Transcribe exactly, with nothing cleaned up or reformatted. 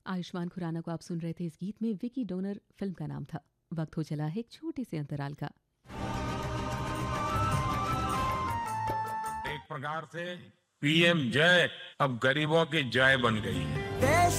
आयुष्मान खुराना को आप सुन रहे थे। इस गीत में विकी डोनर फिल्म का नाम था। वक्त हो चला है एक छोटे से अंतराल का। एक प्रकार से पीएम जय अब गरीबों की जय बन गई है।